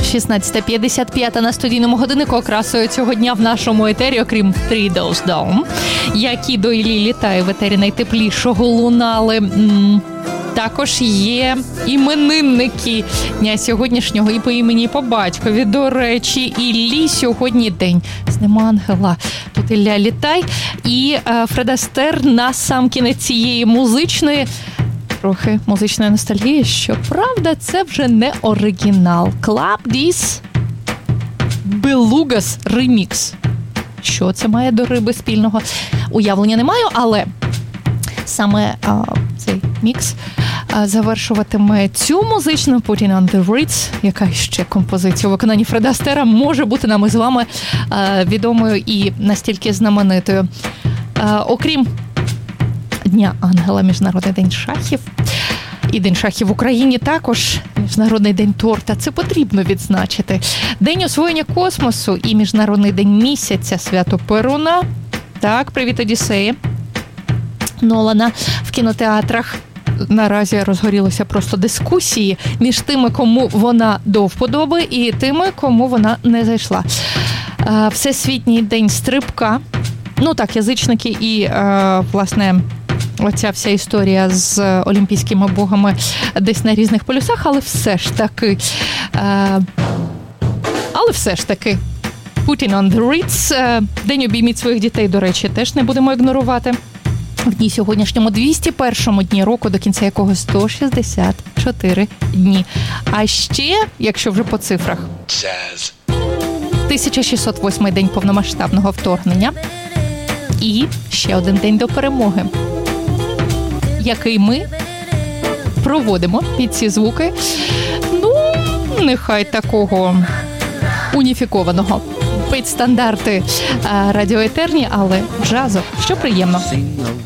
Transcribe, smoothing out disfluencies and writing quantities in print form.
16:55 на студійному годиннику. Окрасою цього дня в нашому етері, окрім Three Doors Down, які до Іллі літає в етері найтеплішого лунали. Також є іменинники дня сьогоднішнього і по імені, і по батькові. До речі, Іллі сьогодні день. З ним ангела. Тут Ілля літай. І Фред Астер на сам кінець цієї трохи музичної ностальгії. Щоправда, це вже не оригінал. Club This Belugas Remix. Що це має до риби спільного? Уявлення не маю, але саме цей мікс завершуватиме цю музичну Putting on the Ritz, яка ще композиція у виконанні Фреда Астера може бути нам із вами відомою і настільки знаменитою. Окрім Дня Ангела, Міжнародний день шахів. І День шахів в Україні також, Міжнародний день торта. Це потрібно відзначити. День освоєння космосу і Міжнародний день місяця, свято Перуна. Так, привіт, Одіссеї. Нолана в кінотеатрах. Наразі розгорілися просто дискусії між тими, кому вона до вподоби, і тими, кому вона не зайшла. Всесвітній день стрибка. Ну так, язичники і, власне, оця вся історія з олімпійськими богами десь на різних полюсах, але все ж таки, Putting on the Ritz, День обійміть своїх дітей, до речі, теж не будемо ігнорувати. В дні сьогоднішньому 201-му дні року, до кінця якого 164 дні. А ще, якщо вже по цифрах, 1608 день повномасштабного вторгнення і ще один день до перемоги, який ми проводимо під ці звуки, нехай такого уніфікованого, під стандарти радіоетерні, але джазу, що приємно.